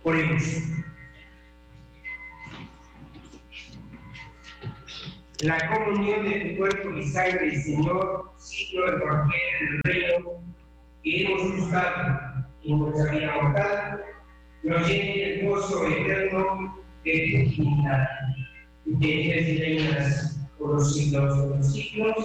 Oremos. La comunión de tu cuerpo y sangre, Señor, signo evangelio del reino que hemos gustado en nuestra vida mortal, nos llene el gozo eterno de tu dignidad, y que vives y reinas por los siglos de los siglos.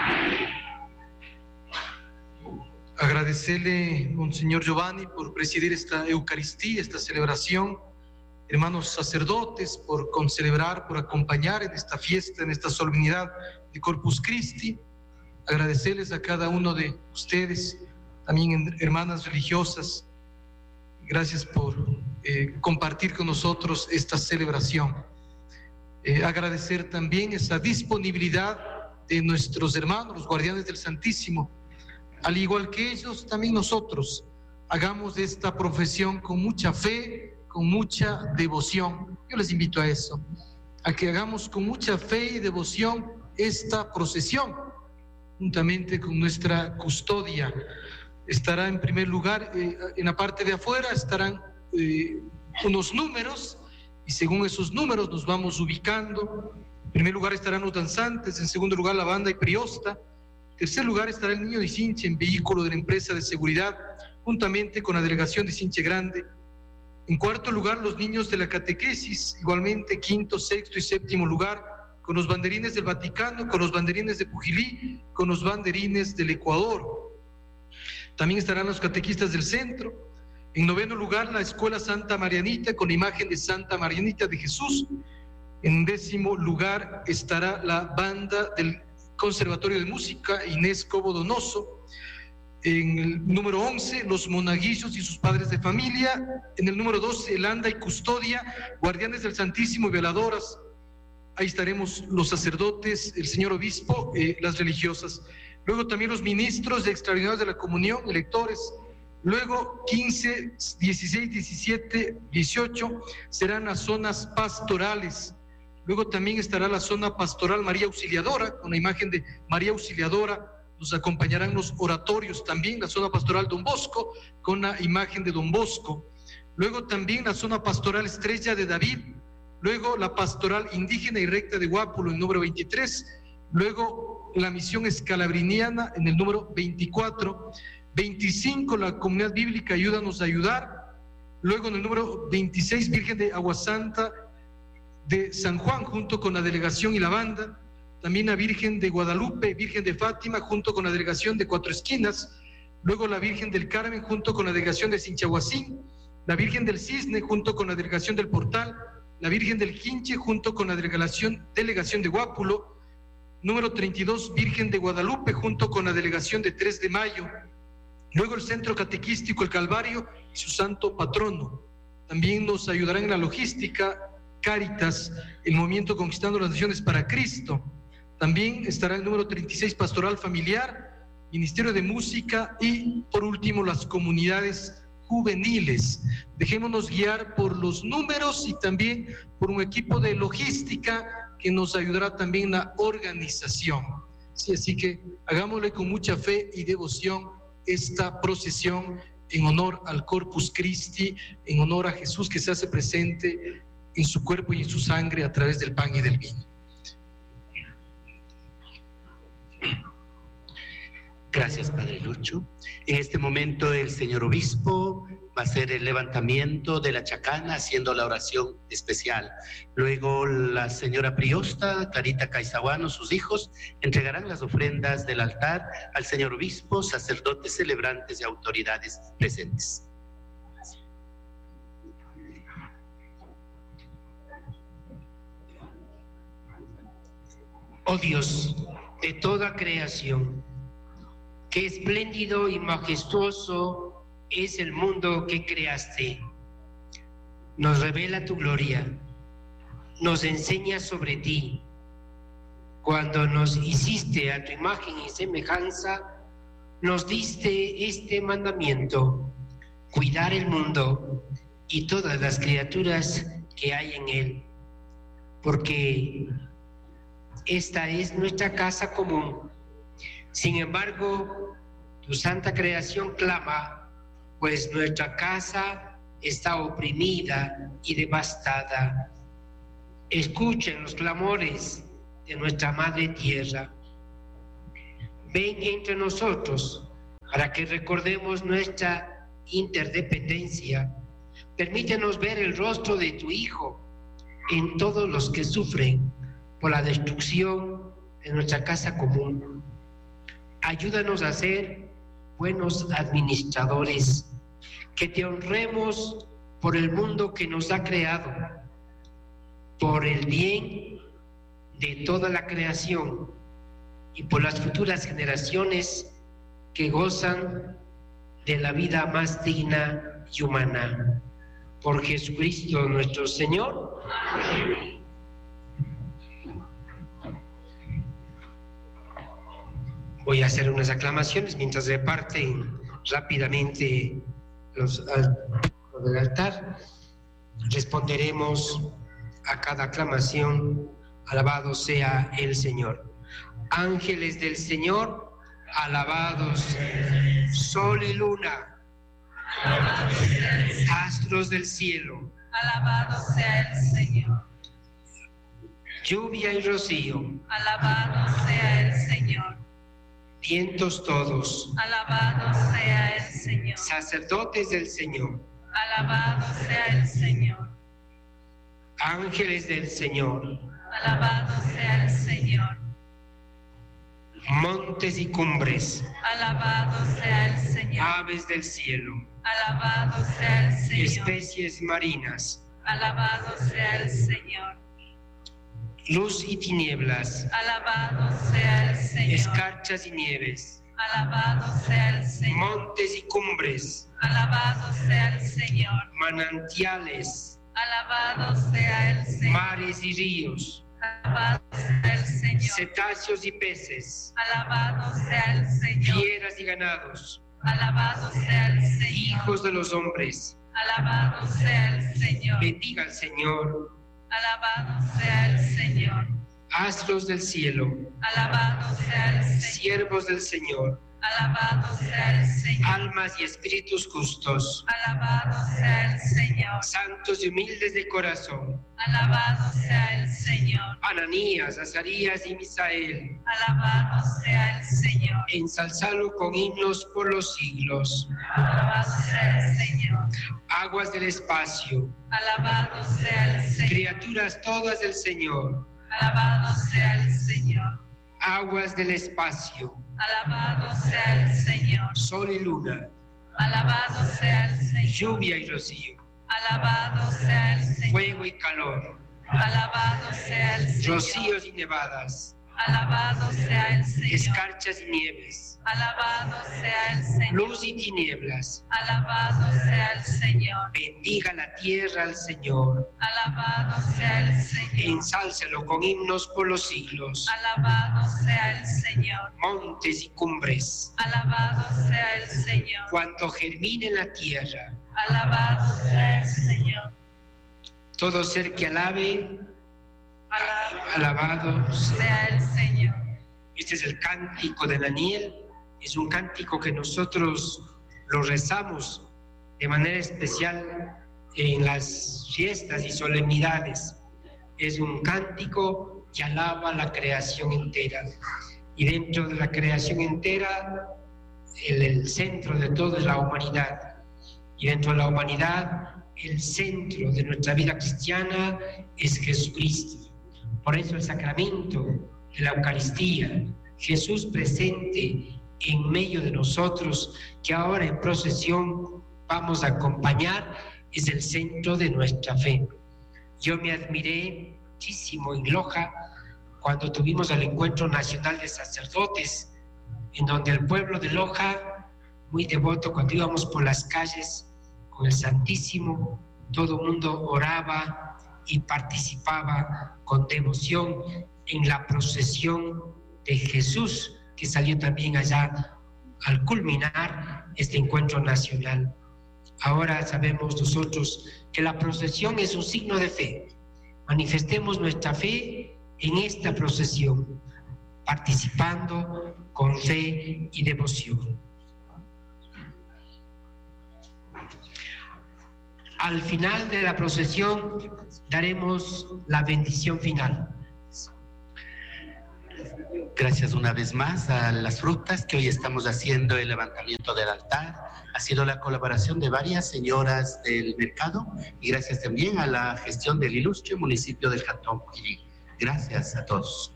Agradecerle, Monseñor Giovanni, por presidir esta Eucaristía, esta celebración. Hermanos sacerdotes, por concelebrar, por acompañar en esta fiesta, en esta solemnidad de Corpus Christi. Agradecerles a cada uno de ustedes, también hermanas religiosas. Gracias por compartir con nosotros esta celebración. Agradecer también esa disponibilidad de nuestros hermanos, los guardianes del Santísimo. Al igual que ellos, también nosotros hagamos esta profesión con mucha fe, con mucha devoción. Yo les invito a eso, a que hagamos con mucha fe y devoción esta procesión, juntamente con nuestra custodia. Estará en primer lugar, en la parte de afuera estarán unos números, y según esos números nos vamos ubicando. En primer lugar estarán los danzantes, en segundo lugar la banda y priosta, en tercer lugar estará el niño de Sinche en vehículo de la empresa de seguridad, juntamente con la delegación de Sinche Grande. En cuarto lugar, los niños de la catequesis, igualmente quinto, sexto y séptimo lugar, con los banderines del Vaticano, con los banderines de Pujilí, con los banderines del Ecuador. También estarán los catequistas del centro. En noveno lugar, la Escuela Santa Marianita, con la imagen de Santa Marianita de Jesús. En décimo lugar estará la banda del Conservatorio de Música, Inés Cobo Donoso. En el número 11, los monaguillos y sus padres de familia. En el número 12, el anda y custodia, guardianes del Santísimo y veladoras. Ahí estaremos los sacerdotes, el señor obispo, las religiosas. Luego también los ministros de extraordinarios de la comunión, electores. Luego 15, 16, 17, 18 serán las zonas pastorales. Luego también estará la zona pastoral María Auxiliadora, con la imagen de María Auxiliadora. Nos acompañarán los oratorios también, la zona pastoral Don Bosco, con la imagen de Don Bosco. Luego también la zona pastoral Estrella de David. Luego la pastoral indígena y recta de Guápulo, en número 23. Luego la misión escalabriniana, en el número 24. 25, la comunidad bíblica Ayúdanos a Ayudar. Luego en el número 26, Virgen de Aguasanta de San Juan, junto con la delegación y la banda. También la Virgen de Guadalupe, Virgen de Fátima, junto con la delegación de Cuatro Esquinas. Luego la Virgen del Carmen, junto con la delegación de Sinchahuacín. La Virgen del Cisne, junto con la delegación del Portal. La Virgen del Quinche, junto con la delegación de Guápulo. Número 32, Virgen de Guadalupe, junto con la delegación de 3 de Mayo. Luego el Centro Catequístico El Calvario y su santo patrono. También nos ayudarán en la logística Cáritas, el movimiento Conquistando las Naciones para Cristo. También estará el número 36, Pastoral Familiar, Ministerio de Música y, por último, las comunidades juveniles. Dejémonos guiar por los números y también por un equipo de logística que nos ayudará también en la organización. Sí, así que hagámosle con mucha fe y devoción esta procesión en honor al Corpus Christi, en honor a Jesús que se hace presente en su cuerpo y en su sangre a través del pan y del vino. Gracias, Padre Lucho. En este momento el señor obispo va a hacer el levantamiento de la chacana haciendo la oración especial. Luego la señora priosta, Clarita Caizahuano, sus hijos, entregarán las ofrendas del altar al señor obispo, sacerdotes, celebrantes y autoridades presentes. Oh Dios de toda creación, qué espléndido y majestuoso es el mundo que creaste. Nos revela tu gloria, nos enseña sobre ti. Cuando nos hiciste a tu imagen y semejanza, nos diste este mandamiento: cuidar el mundo y todas las criaturas que hay en él, porque esta es nuestra casa común. Sin embargo, tu santa creación clama, pues nuestra casa está oprimida y devastada. Escuchen los clamores de nuestra Madre Tierra. Ven entre nosotros para que recordemos nuestra interdependencia. Permítenos ver el rostro de tu Hijo en todos los que sufren por la destrucción de nuestra casa común. Ayúdanos a ser buenos administradores, que te honremos por el mundo que nos ha creado, por el bien de toda la creación y por las futuras generaciones que gozan de la vida más digna y humana. Por Jesucristo nuestro Señor. Amén. Voy a hacer unas aclamaciones mientras reparten rápidamente los del altar. Responderemos a cada aclamación: alabado sea el Señor. Ángeles del Señor, alabados. Sol y luna, astros del cielo, alabado sea el Señor. Lluvia y rocío, alabado sea el Señor. Vientos todos, alabado sea el Señor. Sacerdotes del Señor, alabado sea el Señor. Ángeles del Señor, alabado sea el Señor. Montes y cumbres, alabado sea el Señor. Aves del cielo, alabado sea el Señor. Especies marinas, alabado sea el Señor. Luz y tinieblas, alabado sea el Señor. Escarchas y nieves, alabado sea el Señor. Montes y cumbres, alabado sea el Señor. Manantiales, alabado sea el Señor. Mares y ríos, alabado sea el Señor. Cetáceos y peces, alabado sea el Señor. fieras y ganados, alabado sea el Señor. hijos de los hombres, alabado sea el Señor. bendiga al Señor. alabado sea el Señor. Astros del cielo, alabado sea el Señor. siervos del Señor, alabado sea el Señor. almas y espíritus justos, alabado sea el Señor. santos y humildes de corazón, alabado sea el Señor. Ananías, Azarías y Misael, alabado sea el Señor. ensalzalo con himnos por los siglos. alabado sea el Señor. Aguas del espacio, alabado sea el Señor. criaturas todas del Señor, alabado sea el Señor. aguas del espacio, alabado sea el Señor. sol y luna, alabado sea el Señor. lluvia y rocío, alabado sea el Señor. fuego y calor, alabado sea el Señor. rocíos y nevadas, alabado sea el Señor. escarchas y nieves, alabado sea el Señor. luz y tinieblas. alabado sea el Señor. Bendiga la tierra al Señor, alabado sea el Señor. ensálcelo con himnos por los siglos. alabado sea el Señor. Montes y cumbres, alabado sea el Señor. cuanto germine la tierra, alabado sea el Señor. todo ser que alabe, alabado alabado sea. sea el Señor. Este es el cántico de Daniel, es un cántico que nosotros lo rezamos de manera especial en las fiestas y solemnidades. Es un cántico que alaba la creación entera. Y dentro de la creación entera, el centro de todo es la humanidad. Y dentro de la humanidad, el centro de nuestra vida cristiana es Jesucristo. Por eso el sacramento de la Eucaristía, Jesús presente en medio de nosotros, que ahora en procesión vamos a acompañar, es el centro de nuestra fe. Yo me admiré muchísimo en Loja cuando tuvimos el Encuentro Nacional de Sacerdotes, en donde el pueblo de Loja, muy devoto, cuando íbamos por las calles con el Santísimo, todo el mundo oraba y participaba con devoción en la procesión de Jesús, que salió también allá al culminar este encuentro nacional. Ahora sabemos nosotros que la procesión es un signo de fe. Manifestemos nuestra fe en esta procesión, participando con fe y devoción. Al final de la procesión daremos la bendición final. Gracias una vez más a las frutas que hoy estamos haciendo el levantamiento del altar. Ha sido la colaboración de varias señoras del mercado y gracias también a la gestión del ilustre municipio del Cantón Pujilí. Gracias a todos.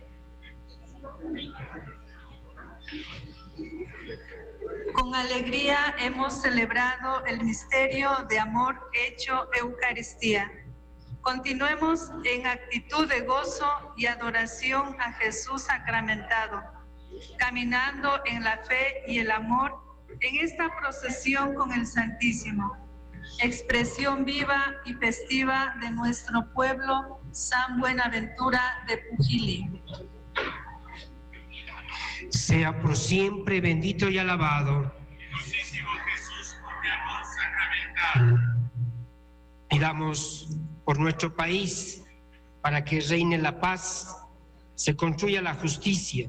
Con alegría hemos celebrado el misterio de amor hecho Eucaristía. Continuemos en actitud de gozo y adoración a Jesús sacramentado, caminando en la fe y el amor en esta procesión con el Santísimo, expresión viva y festiva de nuestro pueblo San Buenaventura de Pujilí. Sea por siempre bendito y alabado. Diosísimo Jesús, por mi amor sacramental. Pidamos por nuestro país, para que reine la paz, se construya la justicia,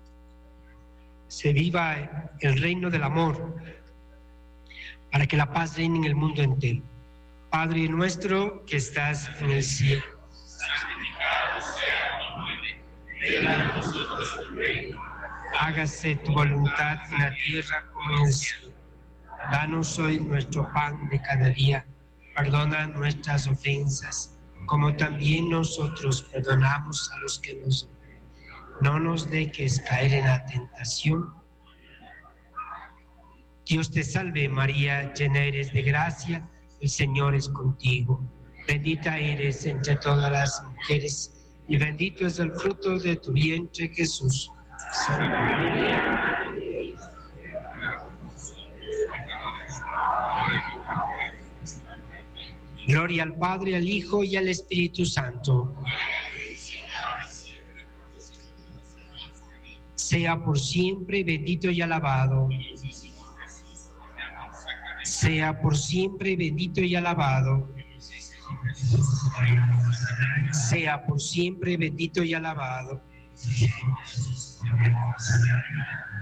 se viva el reino del amor, para que la paz reine en el mundo entero. Padre nuestro que estás en el cielo, Santificado sea tu nombre. Venga a nosotros tu reino. hágase tu voluntad en la tierra como en el cielo. Danos hoy nuestro pan de cada día. Perdona nuestras ofensas, como también nosotros perdonamos a los que nos ofenden. No nos dejes caer en la tentación. Dios te salve María, llena eres de gracia, el Señor es contigo. Bendita eres entre todas las mujeres, y bendito es el fruto de tu vientre, Jesús. Santa María, gloria al Padre, al Hijo y al Espíritu Santo. Sea por siempre bendito y alabado. Sea por siempre bendito y alabado. Sea por siempre bendito y alabado.